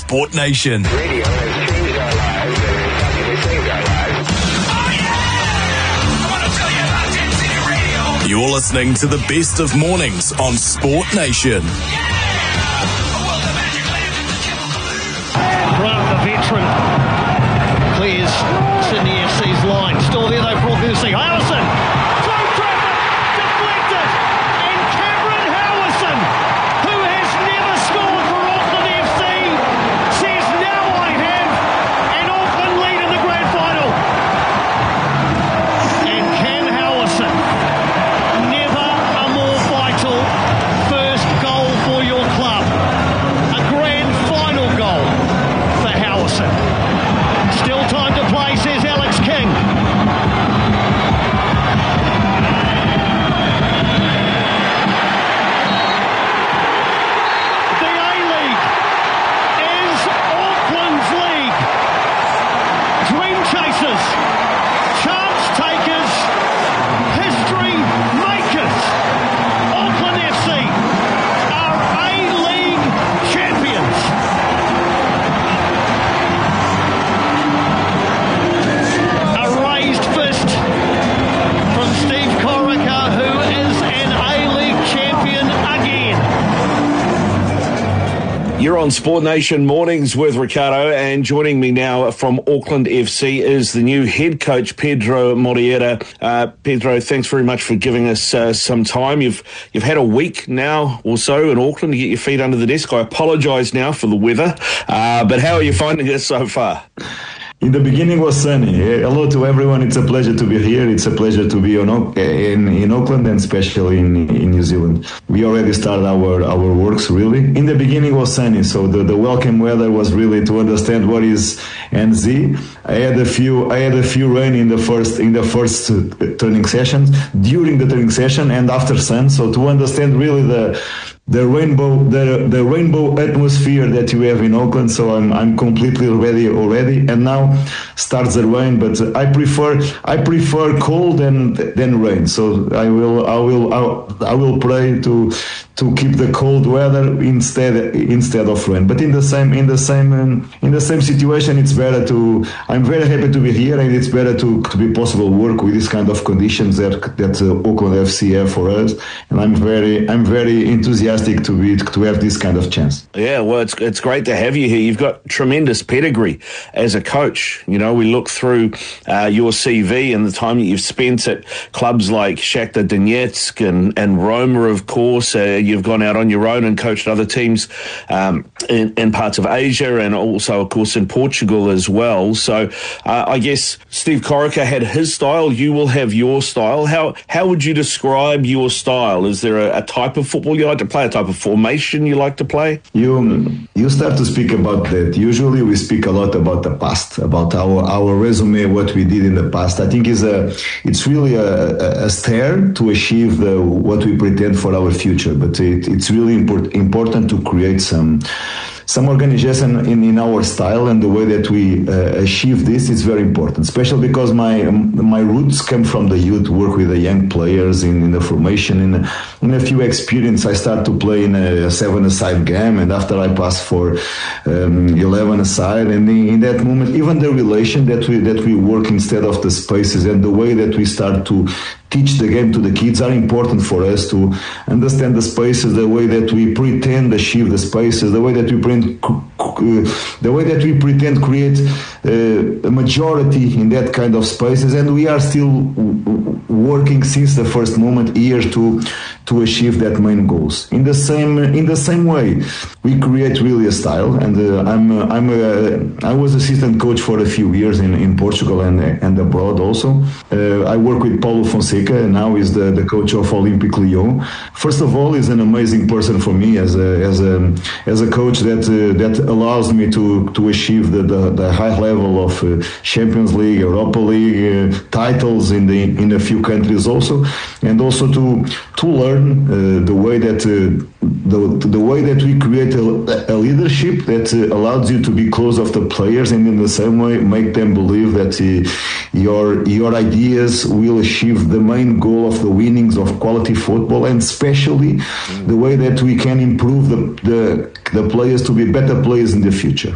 Sport Nation. Radio has changed our lives and in fact it has saved our lives. Oh yeah! I want to tell you about Tent City Radio. You're listening to the best of mornings on Sport Nation. Brown, the veteran, clears Sydney FC's line. Still there though for Auckland FC. Howison, through traffic, deflected, and Cameron Howison, who has never scored for Auckland FC, says now I have an Auckland lead in the grand final. And Cam Howison, never a more vital first goal for your club. A grand final goal. Still time to play, says Alex King. The A-League is Auckland's league. Dream chasers, chance takers, history makers. Auckland FC are A-League champions. From Steve Corica, who is an A-League champion again. You're on Sport Nation Mornings with Ricardo, and joining me now from Auckland FC is the new head coach, Pedro Moreira. Pedro, thanks very much for giving us some time. You've had a week now or so in Auckland to get your feet under the desk. I apologise now for the weather, but how are you finding it so far? In the beginning was sunny. Hello to everyone. It's a pleasure to be here. It's a pleasure to be in Auckland and especially in New Zealand. We already started our works really. In the beginning was sunny, so the welcome weather was really to understand what is NZ. I had a few rain in the first training sessions, during the training session and after sun. So to understand really the rainbow atmosphere that you have in Auckland. So I'm completely ready already. And now starts the rain, but I prefer cold than rain. So I will pray to keep the cold weather instead of rain. But in the same situation, it's better to. I'm very happy to be here, and it's better to be possible work with this kind of conditions that Auckland FC have for us. And I'm very enthusiastic to have this kind of chance. Yeah, well, it's great to have you here. You've got tremendous pedigree as a coach. You know, we look through your CV and the time that you've spent at clubs like Shakhtar Donetsk and Roma, of course. You've gone out on your own and coached other teams in parts of Asia and also, of course, in Portugal as well. So I guess Steve Corica had his style. You will have your style. How would you describe your style? Is there a type of football you like to play, a type of formation you like to play? You start to speak about that. Usually we speak a lot about the past, about our resume, what we did in the past. I think it's really a stair to achieve what we pretend for our future. But it's really important to create some organization in our style, and the way that we achieve this is very important, especially because my roots come from the youth, work with the young players in the formation. In a few experience, I start to play in a 7-a-side game, and after I pass for 11-a-side, and in that moment, even the relation that we work instead of the spaces, and the way that we start to teach the game to the kids are important for us to understand the spaces, the way that we pretend achieve the spaces, the way that we pretend create a majority in that kind of spaces, and we are still working since the first moment here to achieve that main goals. In the same way, we create really a style, and I was assistant coach for a few years in Portugal and abroad also. I work with Paulo Fonseca. Now is the coach of Olympique Lyon. First of all, he's an amazing person for me as a coach that allows me to achieve the high level of Champions League, Europa League titles in a few countries also, and also to learn the way that we create a leadership that allows you to be close of the players, and in the same way make them believe that your ideas will achieve the main goal of the winnings of quality football, and especially the way that we can improve the players to be better players in the future.